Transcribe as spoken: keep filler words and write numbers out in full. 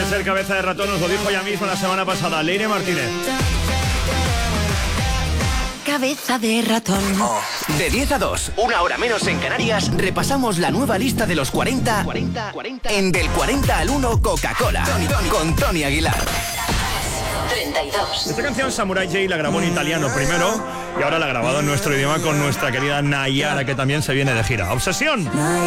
ser cabeza de ratón, nos lo dijo ya mismo la semana pasada, Leire Martínez. Cabeza de ratón. De diez a dos, una hora menos en Canarias, repasamos la nueva lista de los cuarenta, cuarenta, cuarenta en Del cuarenta al uno Coca-Cola, con Tony Aguilar. treinta y dos. Esta canción Samurai J la grabó en italiano primero y ahora la ha grabado en nuestro idioma con nuestra querida Nayara, que también se viene de gira. ¡Obsesión!